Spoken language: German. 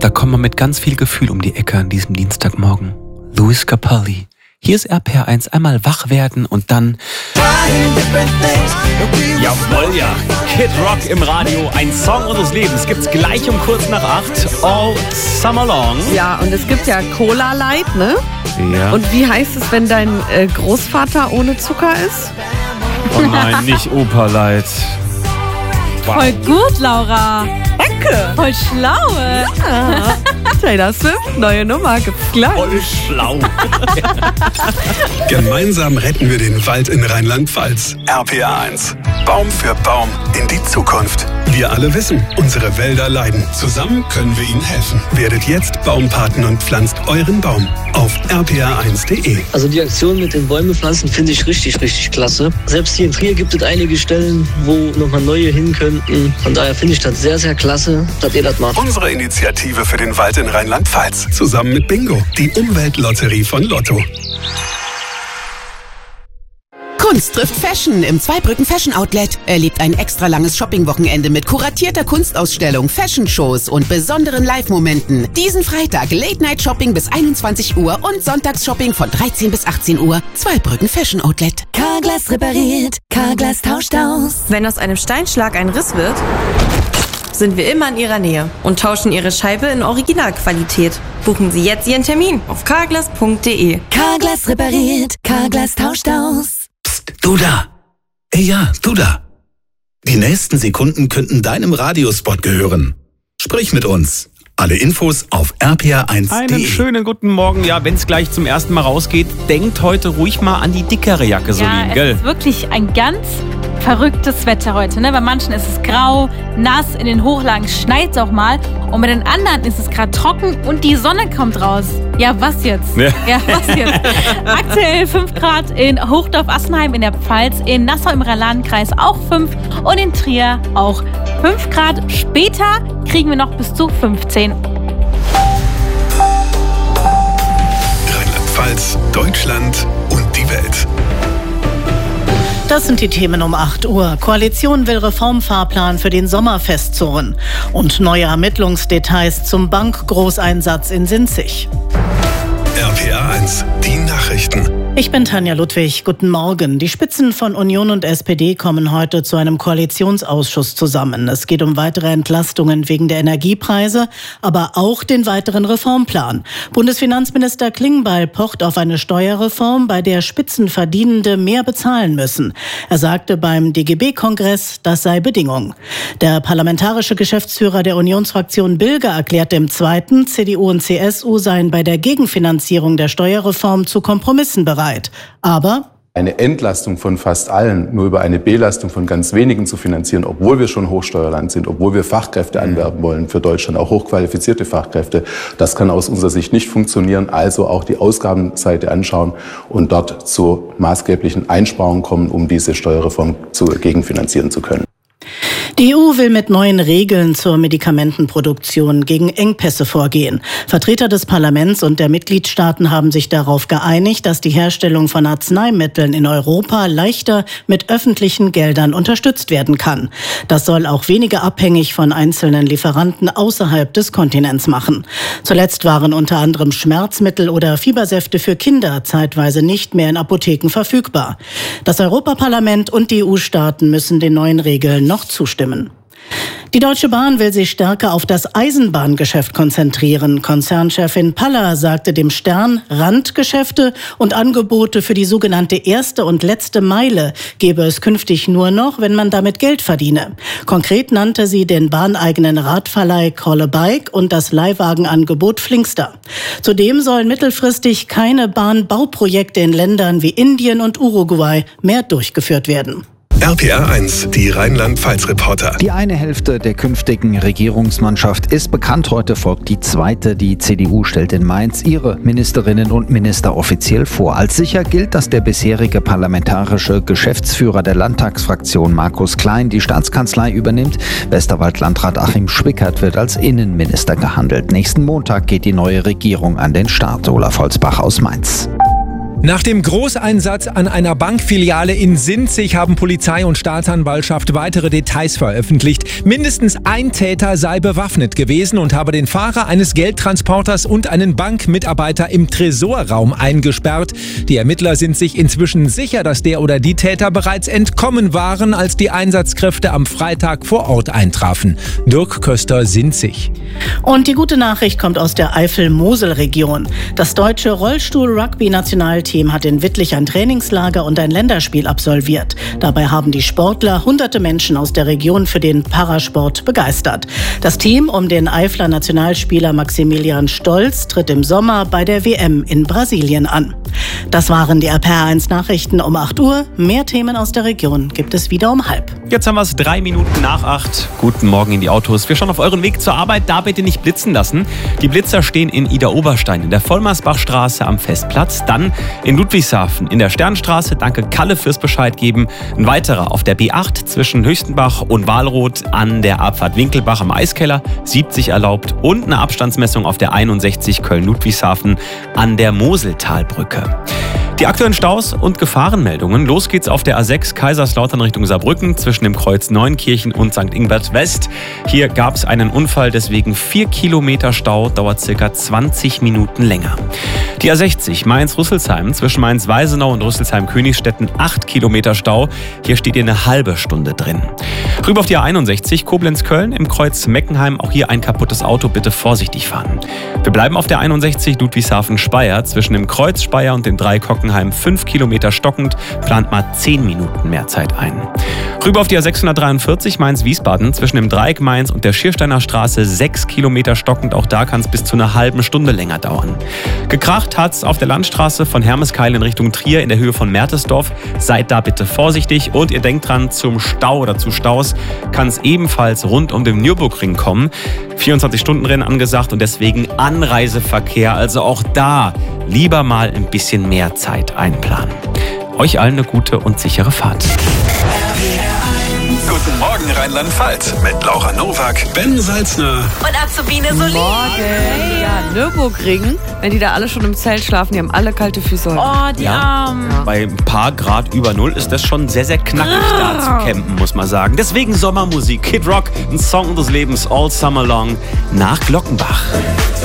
Da kommen wir mit ganz viel Gefühl um die Ecke an diesem Dienstagmorgen. Lewis Capaldi. Hier ist RPR1, einmal wach werden und dann... Jawohl, ja. Kid Rock im Radio, ein Song unseres Lebens. Gibt's gleich um kurz nach 8, all summer long. Ja, und es gibt ja Cola Light, ne? Ja. Und wie heißt es, wenn dein Großvater ohne Zucker ist? Oh nein, nicht Opa Light. Wow. Voll gut, Laura. Danke. Voll schlau. Ja. Taylor Swift, neue Nummer, gibt's gleich. Voll schlau. Gemeinsam retten wir den Wald in Rheinland-Pfalz. RPR1. Baum für Baum in die Zukunft. Wir alle wissen, unsere Wälder leiden. Zusammen können wir ihnen helfen. Werdet jetzt Baumpaten und pflanzt euren Baum auf rpr1.de. Also die Aktion mit den Bäume pflanzen finde ich richtig, richtig klasse. Selbst hier in Trier gibt es einige Stellen, wo nochmal neue hin könnten. Von daher finde ich das sehr, sehr klasse, dass ihr das macht. Unsere Initiative für den Wald in Rheinland-Pfalz. Zusammen mit Bingo, die Umweltlotterie von Lotto. Kunst trifft Fashion im Zweibrücken Fashion Outlet. Erlebt ein extra langes Shoppingwochenende mit kuratierter Kunstausstellung, Fashion-Shows und besonderen Live-Momenten. Diesen Freitag Late-Night-Shopping bis 21 Uhr und Sonntagsshopping von 13 bis 18 Uhr. Zweibrücken Fashion Outlet. Carglass repariert, Carglass tauscht aus. Wenn aus einem Steinschlag ein Riss wird, sind wir immer in Ihrer Nähe und tauschen Ihre Scheibe in Originalqualität. Buchen Sie jetzt Ihren Termin auf carglass.de. Carglass repariert, Carglass tauscht aus. Psst, du da! Ja, du da! Die nächsten Sekunden könnten deinem Radiospot gehören. Sprich mit uns. Alle Infos auf rpr1.de. Einen schönen guten Morgen. Ja, wenn es gleich zum ersten Mal rausgeht, denkt heute ruhig mal an die dickere Jacke, Solin, gell? Es ist wirklich ein ganz verrücktes Wetter heute, ne? Bei manchen ist es grau, nass, in den Hochlagen schneit es auch mal und bei den anderen ist es gerade trocken und die Sonne kommt raus. Ja, was jetzt? Ja, was jetzt? Aktuell 5 Grad in Hochdorf-Assenheim in der Pfalz, in Nassau im Rheinland-Kreis auch 5 und in Trier auch 5 Grad. Später kriegen wir noch bis zu 15. Rheinland-Pfalz, Deutschland und die Welt. Das sind die Themen um 8 Uhr. Koalition will Reformfahrplan für den Sommer festzurren. Und neue Ermittlungsdetails zum Bankgroßeinsatz in Sinzig. RPR1, die Nachrichten. Ich bin Tanja Ludwig. Guten Morgen. Die Spitzen von Union und SPD kommen heute zu einem Koalitionsausschuss zusammen. Es geht um weitere Entlastungen wegen der Energiepreise, aber auch den weiteren Reformplan. Bundesfinanzminister Klingbeil pocht auf eine Steuerreform, bei der Spitzenverdienende mehr bezahlen müssen. Er sagte beim DGB-Kongress, das sei Bedingung. Der parlamentarische Geschäftsführer der Unionsfraktion Bilger erklärte im Zweiten, CDU und CSU seien bei der Gegenfinanzierung der Steuerreform zu Kompromissen bereit. Aber eine Entlastung von fast allen nur über eine Belastung von ganz wenigen zu finanzieren, obwohl wir schon Hochsteuerland sind, obwohl wir Fachkräfte anwerben wollen für Deutschland, auch hochqualifizierte Fachkräfte, das kann aus unserer Sicht nicht funktionieren. Also auch die Ausgabenseite anschauen und dort zu maßgeblichen Einsparungen kommen, um diese Steuerreform gegenfinanzieren zu können. Die EU will mit neuen Regeln zur Medikamentenproduktion gegen Engpässe vorgehen. Vertreter des Parlaments und der Mitgliedstaaten haben sich darauf geeinigt, dass die Herstellung von Arzneimitteln in Europa leichter mit öffentlichen Geldern unterstützt werden kann. Das soll auch weniger abhängig von einzelnen Lieferanten außerhalb des Kontinents machen. Zuletzt waren unter anderem Schmerzmittel oder Fiebersäfte für Kinder zeitweise nicht mehr in Apotheken verfügbar. Das Europaparlament und die EU-Staaten müssen den neuen Regeln noch zustimmen. Die Deutsche Bahn will sich stärker auf das Eisenbahngeschäft konzentrieren. Konzernchefin Paller sagte dem Stern, Randgeschäfte und Angebote für die sogenannte erste und letzte Meile gebe es künftig nur noch, wenn man damit Geld verdiene. Konkret nannte sie den bahneigenen Radverleih Call a Bike und das Leihwagenangebot Flinkster. Zudem sollen mittelfristig keine Bahnbauprojekte in Ländern wie Indien und Uruguay mehr durchgeführt werden. RPR1, die Rheinland-Pfalz-Reporter. Die eine Hälfte der künftigen Regierungsmannschaft ist bekannt. Heute folgt die zweite. Die CDU stellt in Mainz ihre Ministerinnen und Minister offiziell vor. Als sicher gilt, dass der bisherige parlamentarische Geschäftsführer der Landtagsfraktion Markus Klein die Staatskanzlei übernimmt. Westerwald-Landrat Achim Schwickert wird als Innenminister gehandelt. Nächsten Montag geht die neue Regierung an den Start. Olaf Holzbach aus Mainz. Nach dem Großeinsatz an einer Bankfiliale in Sinzig haben Polizei und Staatsanwaltschaft weitere Details veröffentlicht. Mindestens ein Täter sei bewaffnet gewesen und habe den Fahrer eines Geldtransporters und einen Bankmitarbeiter im Tresorraum eingesperrt. Die Ermittler sind sich inzwischen sicher, dass der oder die Täter bereits entkommen waren, als die Einsatzkräfte am Freitag vor Ort eintrafen. Dirk Köster, Sinzig. Und die gute Nachricht kommt aus der Eifel-Mosel-Region. Das deutsche Rollstuhl-Rugby-Nationalteam hat in Wittlich ein Trainingslager und ein Länderspiel absolviert. Dabei haben die Sportler hunderte Menschen aus der Region für den Parasport begeistert. Das Team um den Eifler Nationalspieler Maximilian Stolz tritt im Sommer bei der WM in Brasilien an. Das waren die RPR1 Nachrichten um 8 Uhr. Mehr Themen aus der Region gibt es wieder um 7:30. Jetzt haben wir es 3 Minuten nach 8. Guten Morgen in die Autos. Wir schauen auf euren Weg zur Arbeit. Da bitte nicht blitzen lassen. Die Blitzer stehen in Idar-Oberstein in der Vollmersbachstraße am Festplatz. Dann in Ludwigshafen in der Sternstraße. Danke Kalle fürs Bescheid geben. Ein weiterer auf der B8 zwischen Höchstenbach und Walroth an der Abfahrt Winkelbach am Eiskeller. 70 erlaubt. Und eine Abstandsmessung auf der 61 Köln-Ludwigshafen an der Moseltalbrücke. Die aktuellen Staus und Gefahrenmeldungen. Los geht's auf der A6 Kaiserslautern Richtung Saarbrücken zwischen dem Kreuz Neunkirchen und St. Ingbert West. Hier gab es einen Unfall, deswegen 4 Kilometer Stau, dauert circa 20 Minuten länger. Die A60 Mainz-Rüsselsheim zwischen Mainz-Weisenau und Rüsselsheim-Königstetten 8 Kilometer Stau. Hier steht ihr eine halbe Stunde drin. Rüber auf die A61 Koblenz-Köln im Kreuz Meckenheim. Auch hier ein kaputtes Auto, bitte vorsichtig fahren. Wir bleiben auf der 61 Ludwigshafen-Speyer zwischen dem Kreuz Speyer und dem Dreieck Hockenheim 5 Kilometer stockend, plant mal 10 Minuten mehr Zeit ein. Rüber auf die A643 Mainz-Wiesbaden zwischen dem Dreieck Mainz und der Schiersteiner Straße 6 Kilometer stockend. Auch da kann es bis zu einer halben Stunde länger dauern. Gekracht hat's auf der Landstraße von Hermeskeil in Richtung Trier in der Höhe von Mertesdorf. Seid da bitte vorsichtig und ihr denkt dran, zum Stau oder zu Staus kann es ebenfalls rund um den Nürburgring kommen. 24-Stunden-Rennen angesagt und deswegen Anreiseverkehr. Also auch da lieber mal ein bisschen mehr Zeit einplanen. Euch allen eine gute und sichere Fahrt. Guten Morgen Rheinland-Pfalz mit Laura Nowak, Ben Salzner und Azubine Solin. Morgen. Ja, Nürburgring. Wenn die da alle schon im Zelt schlafen, die haben alle kalte Füße heute. Oh, die Armen. Ja. Bei ein paar Grad über Null ist das schon sehr, sehr knackig da zu campen, muss man sagen. Deswegen Sommermusik. Kid Rock, ein Song des Lebens, All Summer Long nach Glockenbach.